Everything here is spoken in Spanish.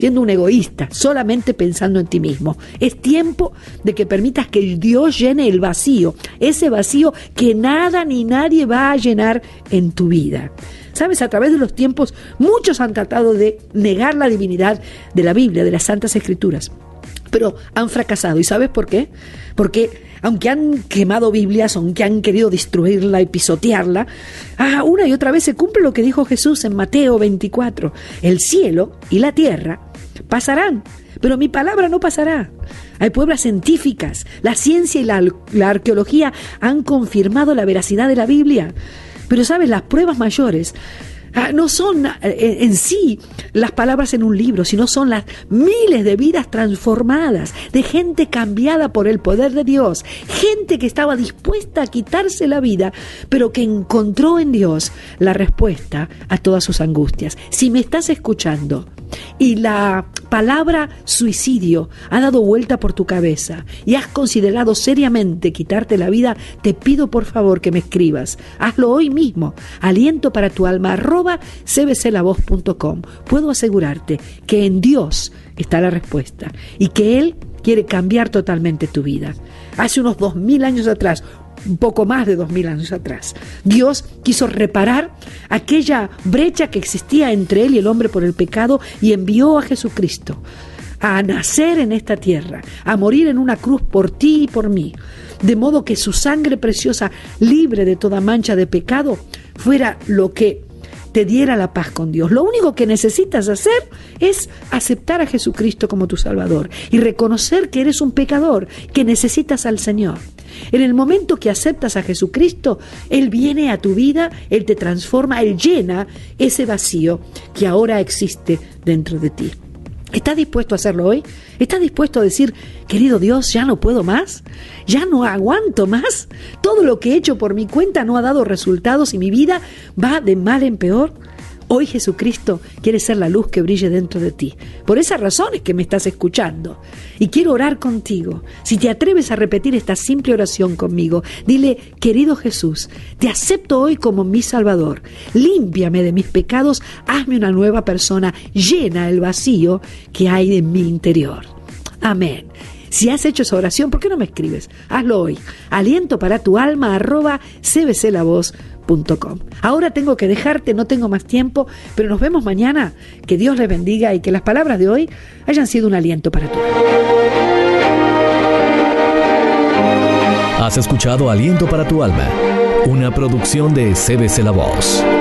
siendo un egoísta, solamente pensando en ti mismo. Es tiempo de que permitas que Dios llene el vacío, ese vacío que nada ni nadie va a llenar en tu vida. Sabes, a través de los tiempos, muchos han tratado de negar la divinidad de la Biblia, de las Santas Escrituras, pero han fracasado. ¿Y sabes por qué? Porque aunque han quemado Biblias, aunque han querido destruirla y pisotearla, una y otra vez se cumple lo que dijo Jesús en Mateo 24. El cielo y la tierra pasarán, pero mi palabra no pasará. Hay pruebas científicas, la ciencia y la arqueología han confirmado la veracidad de la Biblia. Pero sabes, las pruebas mayores no son en sí las palabras en un libro, sino son las miles de vidas transformadas, de gente cambiada por el poder de Dios, gente que estaba dispuesta a quitarse la vida, pero que encontró en Dios la respuesta a todas sus angustias. Si me estás escuchando y la palabra suicidio ha dado vuelta por tu cabeza y has considerado seriamente quitarte la vida, te pido por favor que me escribas. Hazlo hoy mismo. Aliento para tu alma @cbclavoz.com. Puedo asegurarte que en Dios está la respuesta y que Él quiere cambiar totalmente tu vida. Hace unos 2000 años atrás, un poco más de 2000 años atrás, Dios quiso reparar aquella brecha que existía entre Él y el hombre por el pecado y envió a Jesucristo a nacer en esta tierra, a morir en una cruz por ti y por mí, de modo que su sangre preciosa, libre de toda mancha de pecado, fuera lo que te diera la paz con Dios. Lo único que necesitas hacer es aceptar a Jesucristo como tu Salvador y reconocer que eres un pecador, que necesitas al Señor. En el momento que aceptas a Jesucristo, Él viene a tu vida, Él te transforma, Él llena ese vacío que ahora existe dentro de ti. ¿Estás dispuesto a hacerlo hoy? ¿Estás dispuesto a decir, querido Dios, ya no puedo más? ¿Ya no aguanto más? ¿Todo lo que he hecho por mi cuenta no ha dado resultados y mi vida va de mal en peor? Hoy Jesucristo quiere ser la luz que brille dentro de ti. Por esa razón es que me estás escuchando. Y quiero orar contigo. Si te atreves a repetir esta simple oración conmigo, dile, querido Jesús, te acepto hoy como mi Salvador. Límpiame de mis pecados, hazme una nueva persona, llena el vacío que hay en mi interior. Amén. Si has hecho esa oración, ¿por qué no me escribes? Hazlo hoy. Aliento para tu alma @cbclavoz.com. Ahora tengo que dejarte, no tengo más tiempo, pero nos vemos mañana. Que Dios les bendiga y que las palabras de hoy hayan sido un aliento para tu alma. Has escuchado Aliento para tu alma, una producción de CBC La Voz.